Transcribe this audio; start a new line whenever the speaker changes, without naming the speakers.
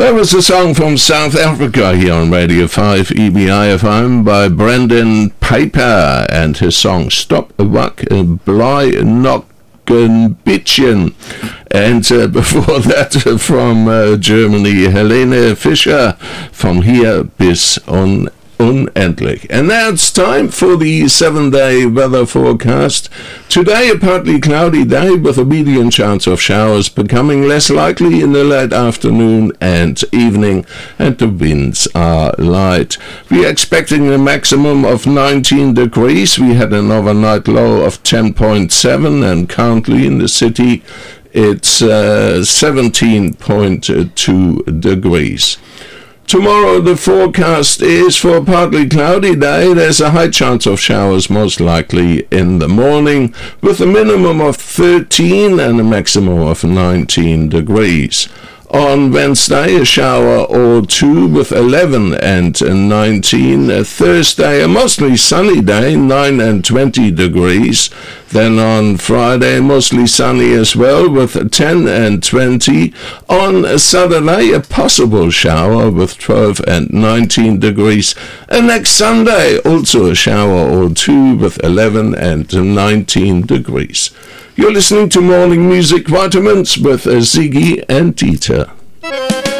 That was a song from South Africa here on Radio 5 EBI FM by Brendan Piper and his song Stop Wak Bly Nok Bitchen. And before that from Germany, Helene Fischer from Hier bis Unendlich. And now it's time for the 7-day weather forecast. Today a partly cloudy day with a medium chance of showers, becoming less likely in the late afternoon and evening, and the winds are light. We are expecting a maximum of 19 degrees. We had an overnight low of 10.7 and currently in the city it's 17.2 degrees. Tomorrow the forecast is for a partly cloudy day. There's a high chance of showers, most likely in the morning, with a minimum of 13 and a maximum of 19 degrees. On Wednesday, a shower or two with 11 and 19. Thursday, a mostly sunny day, 9 and 20 degrees. Then on Friday, mostly sunny as well with 10 and 20. On Saturday, a possible shower with 12 and 19 degrees. And next Sunday, also a shower or two with 11 and 19 degrees. You're listening to Morning Music Vitamins with Ziggy and Dieter.